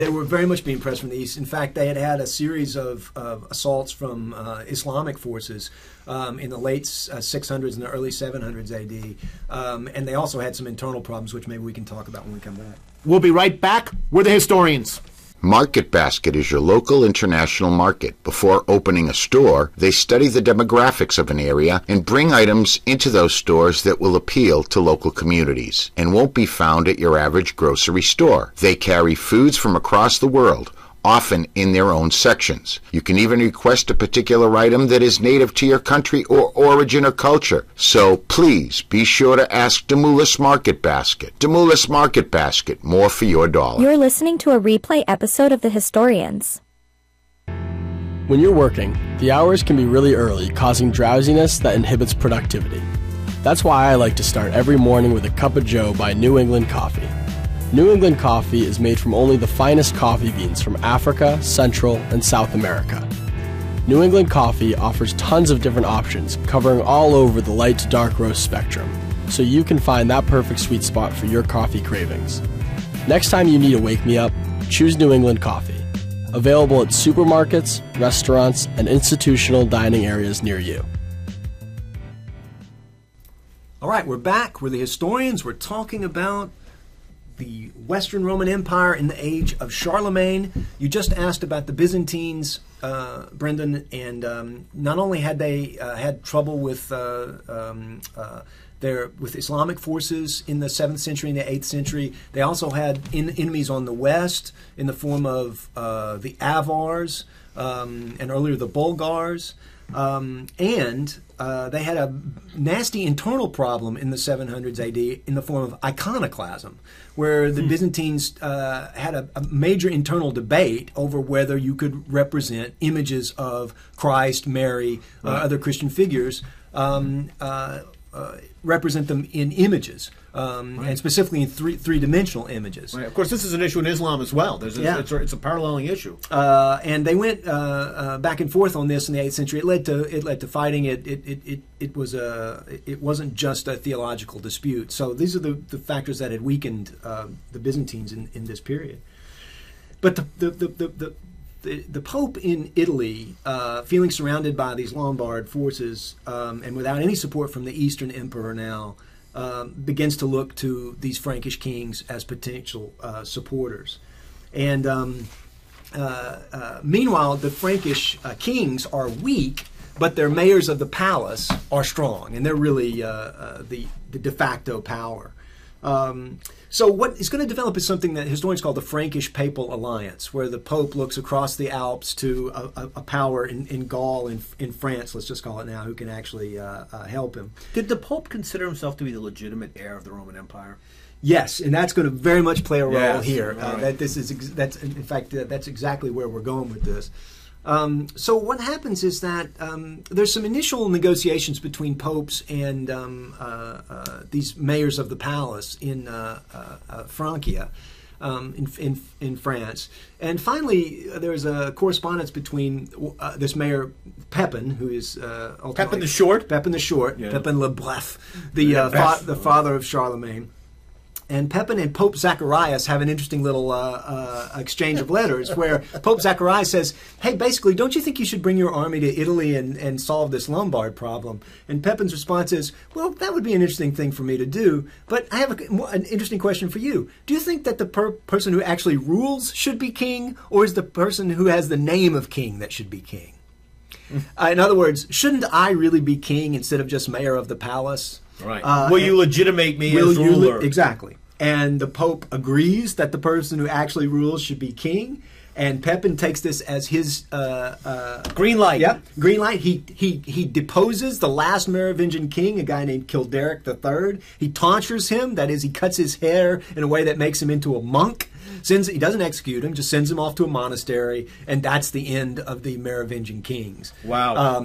They were very much being pressed from the east. In fact, they had a series of assaults from Islamic forces in the late 600s and the early 700s AD. And they also had some internal problems, which maybe we can talk about when we come back. We'll be right back. We're the historians. Market Basket is your local international market. Before opening a store, they study the demographics of an area and bring items into those stores that will appeal to local communities and won't be found at your average grocery store. They carry foods from across the world, often in their own sections. You can even request a particular item that is native to your country or origin or culture. So please be sure to ask Demoulas Market Basket. Demoulas Market Basket, more for your dollar. You're listening to a replay episode of The Historians. When you're working, the hours can be really early, causing drowsiness that inhibits productivity. That's why I like to start every morning with a cup of joe by New England Coffee. New England coffee is made from only the finest coffee beans from Africa, Central, and South America. New England Coffee offers tons of different options, covering all over the light to dark roast spectrum, so you can find that perfect sweet spot for your coffee cravings. Next time you need a wake-me-up, choose New England Coffee. Available at supermarkets, restaurants, and institutional dining areas near you. All right, we're back. We're the historians. We're talking about the Western Roman Empire in the age of Charlemagne. You just asked about the Byzantines, Brendan, and not only had they had trouble with Islamic forces in the 7th century and the 8th century, they also had enemies on the west in the form of the Avars and earlier the Bulgars. And they had a nasty internal problem in the 700s AD in the form of iconoclasm, where the Byzantines had a major internal debate over whether you could represent images of Christ, Mary, other Christian figures, represent them in images, and specifically in three-dimensional images. Right. Of course, this is an issue in Islam as well. It's a paralleling issue. And they went back and forth on this in the 8th century. It led to fighting. It wasn't just a theological dispute. So these are the factors that had weakened the Byzantines in this period. But the Pope in Italy, feeling surrounded by these Lombard forces and without any support from the Eastern Emperor now, begins to look to these Frankish kings as potential supporters. And meanwhile, the Frankish kings are weak, but their mayors of the palace are strong, and they're really the de facto power. So what is going to develop is something that historians call the Frankish Papal Alliance, where the Pope looks across the Alps to a power in Gaul, in France, let's just call it now, who can actually help him. Did the Pope consider himself to be the legitimate heir of the Roman Empire? Yes, and that's going to very much play a role here. Right. That's exactly where we're going with this. So what happens is that there's some initial negotiations between popes and these mayors of the palace in Francia, in France. And finally, there's a correspondence between this mayor, Pepin, who is Pepin the Short? Pepin the Short, yeah. Pepin le Bref, the father of Charlemagne. And Pepin and Pope Zacharias have an interesting little exchange of letters where Pope Zacharias says, hey, basically, don't you think you should bring your army to Italy and solve this Lombard problem? And Pepin's response is, well, that would be an interesting thing for me to do, but I have an interesting question for you. Do you think that the person who actually rules should be king, or is the person who has the name of king that should be king? In other words, shouldn't I really be king instead of just mayor of the palace? Right. Will you legitimate me as ruler? Exactly. And the Pope agrees that the person who actually rules should be king. And Pepin takes this as his green light. Yep, green light. He deposes the last Merovingian king, a guy named Childeric III. He tonsures him. That is, he cuts his hair in a way that makes him into a monk. He doesn't execute him, just sends him off to a monastery, and that's the end of the Merovingian kings. Wow.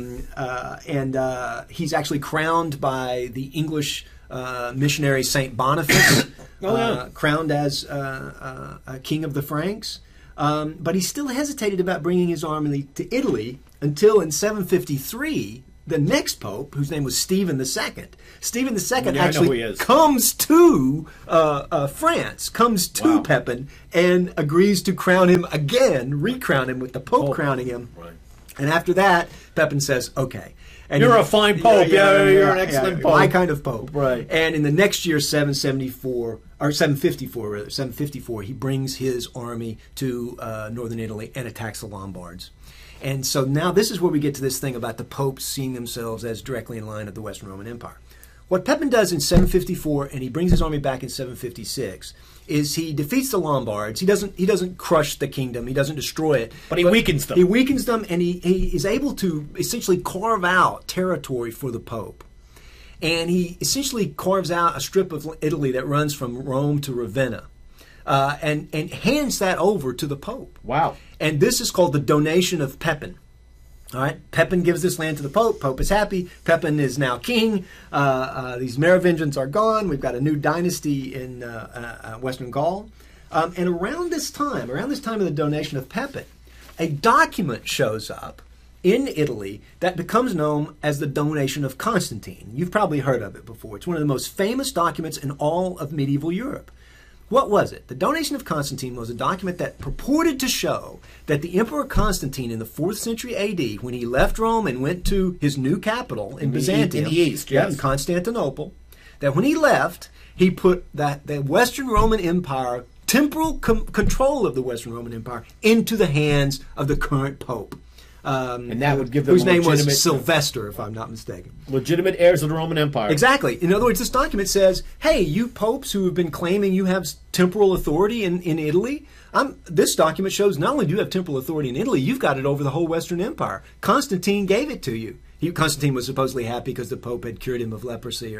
And he's actually crowned by the English missionary Saint Boniface, crowned as king of the Franks. But he still hesitated about bringing his army to Italy until in 753, the next pope, whose name was Stephen II. Stephen II Yeah, I know who he actually is. comes to France, comes to Wow. Pepin, and agrees to crown him again, recrown him with the pope crowning him. Right. And after that, Pepin says, "Okay." And You're in- a fine pope. Yeah, you're an excellent pope. My kind of pope. Right. And in the next year, 774, or 754 rather, 754, he brings his army to northern Italy and attacks the Lombards. And so now this is where we get to this thing about the popes seeing themselves as directly in line of the Western Roman Empire. What Pepin does in 754, and he brings his army back in 756, is he defeats the Lombards. He doesn't crush the kingdom. He doesn't destroy it. But he weakens them. He weakens them, and he is able to essentially carve out territory for the Pope. And he essentially carves out a strip of Italy that runs from Rome to Ravenna, and hands that over to the Pope. Wow. And this is called the donation of Pepin. All right, Pepin gives this land to the Pope. Pope is happy. Pepin is now king. These Merovingians are gone. We've got a new dynasty in Western Gaul. And around this time of the donation of Pepin, a document shows up in Italy that becomes known as the donation of Constantine. You've probably heard of it before. It's one of the most famous documents in all of medieval Europe. What was it? The donation of Constantine was a document that purported to show that the Emperor Constantine in the 4th century AD, when he left Rome and went to his new capital in Byzantium, in the east, yeah, yes. in Constantinople, that when he left, he put the Western Roman Empire, temporal control of the Western Roman Empire, into the hands of the current Pope. And that would give them whose name was legitimate- Sylvester, if I'm not mistaken. Legitimate heirs of the Roman Empire. Exactly. In other words, this document says, hey, you popes who have been claiming you have temporal authority in Italy, this document shows not only do you have temporal authority in Italy, you've got it over the whole Western Empire. Constantine gave it to you. Constantine was supposedly happy because the Pope had cured him of leprosy.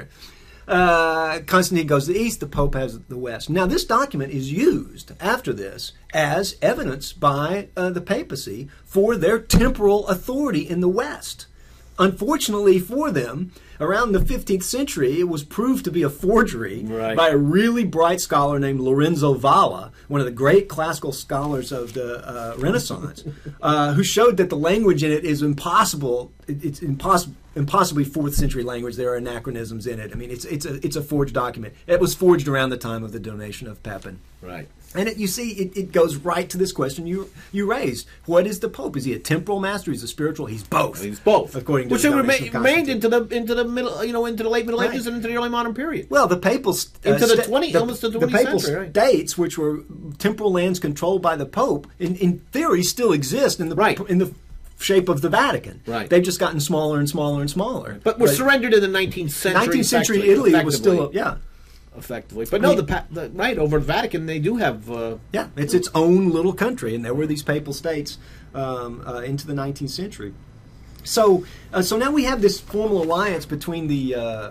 Constantine goes to the east, the Pope has the west. Now, this document is used after this as evidence by the papacy for their temporal authority in the West. Unfortunately for them, around the 15th century, it was proved to be a forgery by a really bright scholar named Lorenzo Valla, one of the great classical scholars of the Renaissance, who showed that the language in it is impossible. It's impossibly 4th century language. There are anachronisms in it. I mean, it's a forged document. It was forged around the time of the donation of Pepin. Right. And it goes right to this question you raised. What is the Pope? Is he a temporal master? He's a spiritual? He's both. He's both, according to which the remained donation of Constantine. into the middle, into the late Middle Right. Ages and into the early modern period. Well, the papal Into the 20 almost the 20th papal century, right. states, which were temporal lands controlled by the Pope, in theory, still exist in the shape of the Vatican. Right. They've just gotten smaller and smaller and smaller. But were surrendered in the 19th century. 19th century Italy was still effectively. But no, right over the Vatican, they do have. It's its own little country, and there were these papal states into the 19th century. So now we have this formal alliance between the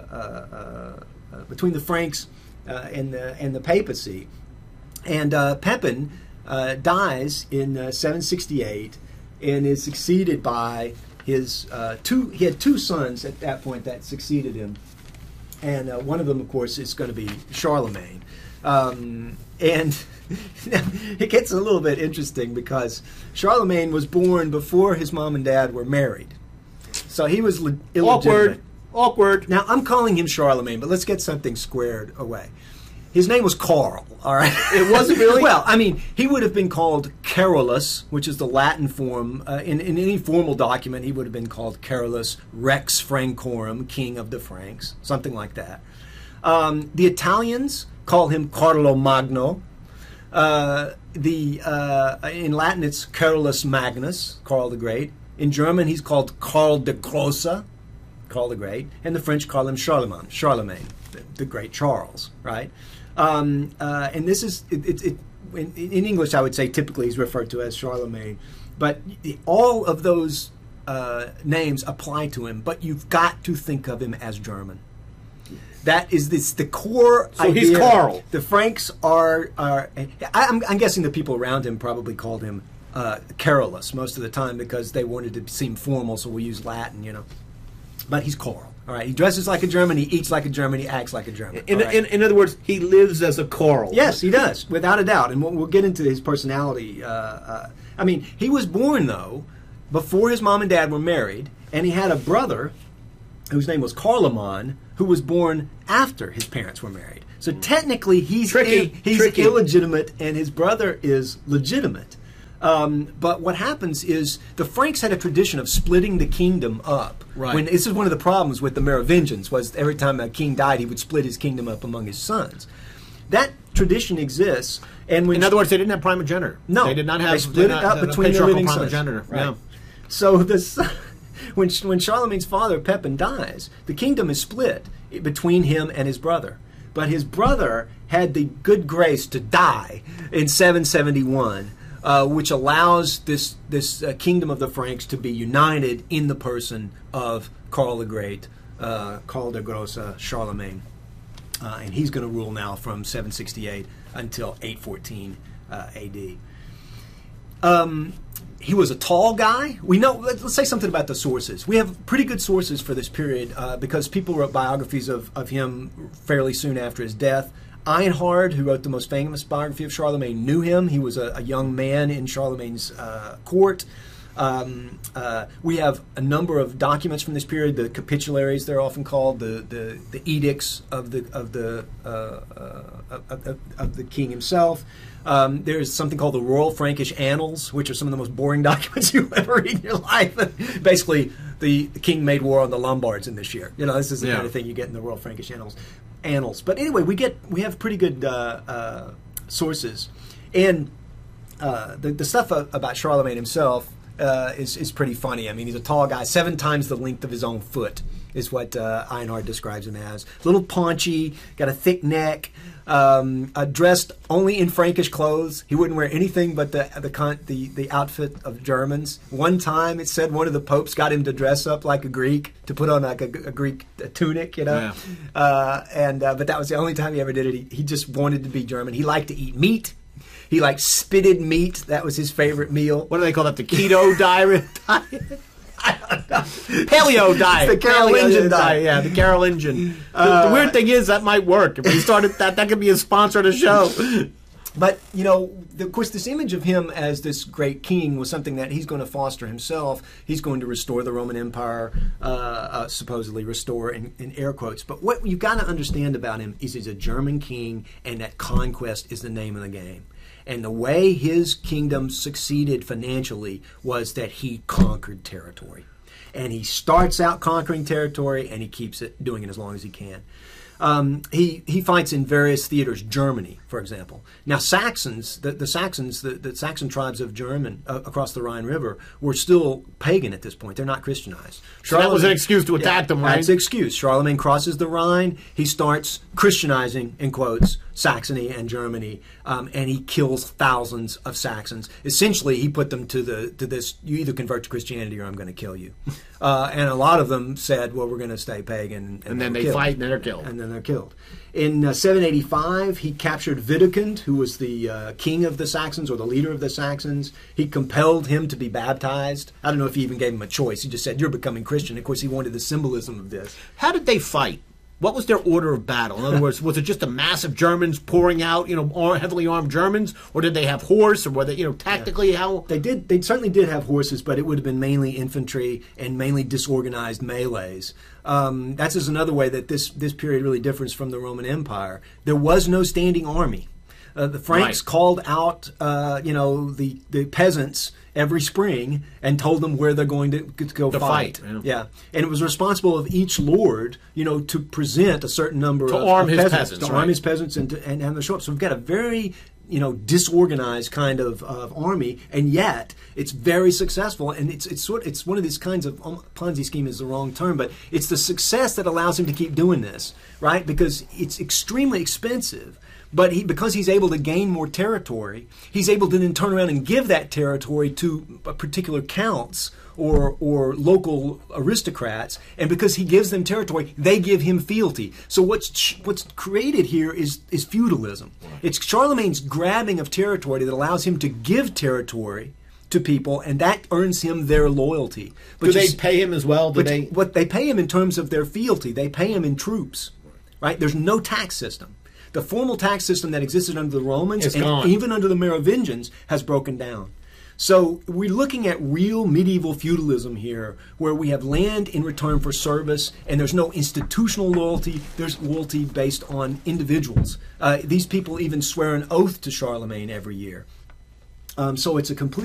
Franks and the papacy, and Pepin dies in 768 and is succeeded by his He had two sons at that point that succeeded him. And one of them, of course, is going to be Charlemagne. And it gets a little bit interesting because Charlemagne was born before his mom and dad were married. So he was illegitimate. Awkward. Now, I'm calling him Charlemagne, but let's get something squared away. His name was Carl, all right? It wasn't really? Well, I mean, he would have been called Carolus, which is the Latin form. In any formal document, he would have been called Carolus Rex Francorum, King of the Franks, something like that. The Italians call him Carlo Magno. In Latin, it's Carolus Magnus, Carl the Great. In German, he's called Karl the Grosse, Karl the Great. And the French call him Charlemagne, the Great Charles, right? And this is in English, I would say typically he's referred to as Charlemagne, but all of those names apply to him. But you've got to think of him as German. That is the core idea. So he's Carl. The Franks are. I'm guessing the people around him probably called him Carolus most of the time because they wanted to seem formal, so we use Latin, But he's Carl. All right, he dresses like a German, he eats like a German, he acts like a German. In other words, he lives as a Carl. Yes, he does, without a doubt. And we'll get into his personality. I mean, he was born, though, before his mom and dad were married, and he had a brother whose name was Carloman, who was born after his parents were married. So technically, he's Tricky. illegitimate, and his brother is legitimate. But what happens is the Franks had a tradition of splitting the kingdom up. Right. This is one of the problems with the Merovingians, was every time a king died, he would split his kingdom up among his sons. That tradition exists. And when In other words, they didn't have primogeniture. No. They did not have. They split it up between their living sons. primogeniture. Right. Yeah. So when Charlemagne's father, Pepin, dies, the kingdom is split between him and his brother. But his brother had the good grace to die in 771, which allows this kingdom of the Franks to be united in the person of Karl the Great, Karl der Grosse, Charlemagne. And he's going to rule now from 768 until 814 AD. He was a tall guy. We know. Let's say something about the sources. We have pretty good sources for this period because people wrote biographies of him fairly soon after his death. Einhard, who wrote the most famous biography of Charlemagne, knew him. He was a young man in Charlemagne's court. We have a number of documents from this period, the capitularies they're often called, the edicts of the king himself. There's something called the Royal Frankish Annals, which are some of the most boring documents you'll ever read in your life. Basically, the king made war on the Lombards in this year. This is the kind of thing you get in the Royal Frankish Annals. But anyway, we have pretty good sources, and the stuff about Charlemagne himself is pretty funny. I mean, he's a tall guy, 7 times the length of his own foot, is what Einhard describes him as. A little paunchy, got a thick neck, dressed only in Frankish clothes. He wouldn't wear anything but the outfit of Germans. One time, it said one of the popes got him to dress up like a Greek, to put on like a Greek tunic, Yeah. But that was the only time he ever did it. He just wanted to be German. He liked to eat meat. He liked spitted meat. That was his favorite meal. What do they call that? The keto diet? I don't know. Paleo diet. It's the Carolingian diet. Yeah, the Carolingian. The weird thing is that might work. If we started that could be a sponsor of the show. But, of course, this image of him as this great king was something that he's going to foster himself. He's going to restore the Roman Empire, supposedly restore in air quotes. But what you've got to understand about him is he's a German king, and that conquest is the name of the game. And the way his kingdom succeeded financially was that he conquered territory. And he starts out conquering territory, and he keeps doing it as long as he can. He fights in various theaters, Germany, for example. Now, Saxons, the Saxon tribes of German across the Rhine River were still pagan at this point. They're not Christianized. So that was an excuse to attack them, right? That's an excuse. Charlemagne crosses the Rhine. He starts Christianizing, in quotes, Saxony and Germany, and he kills thousands of Saxons. Essentially, he put them to this: you either convert to Christianity or I'm going to kill you. And a lot of them said, "Well, we're going to stay pagan." And then they fight, and then they're killed. And then they're killed. In 785, he captured Widukind, who was the king of the Saxons, or the leader of the Saxons. He compelled him to be baptized. I don't know if he even gave him a choice. He just said, "You're becoming Christian." Of course, he wanted the symbolism of this. How did they fight? What was their order of battle? In other words, was it just a mass of Germans pouring out, heavily armed Germans, or did they have horse, or were they, tactically how? They did. They certainly did have horses, but it would have been mainly infantry and mainly disorganized melees. That's just another way that this period really differs from the Roman Empire. There was no standing army. The Franks called out, the peasants every spring and told them where they're going to go fight. Yeah, and it was responsible of each lord, to present a certain number of arm his peasants, arm his peasants, and have them show up. So we've got a very disorganized kind of army, and yet it's very successful. And it's one of these kinds of Ponzi scheme is the wrong term, but it's the success that allows him to keep doing this, right? Because it's extremely expensive. But because he's able to gain more territory, he's able to then turn around and give that territory to particular counts or local aristocrats. And because he gives them territory, they give him fealty. So what's created here is feudalism. It's Charlemagne's grabbing of territory that allows him to give territory to people, and that earns him their loyalty. But do they pay him as well? What they pay him in terms of their fealty, they pay him in troops. Right? There's no tax system. The formal tax system that existed under the Romans and even under the Merovingians has broken down. So we're looking at real medieval feudalism here, where we have land in return for service, and there's no institutional loyalty. There's loyalty based on individuals. These people even swear an oath to Charlemagne every year. So it's a complete